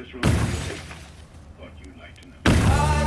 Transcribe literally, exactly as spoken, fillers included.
this room is safe. Thought you'd like to know.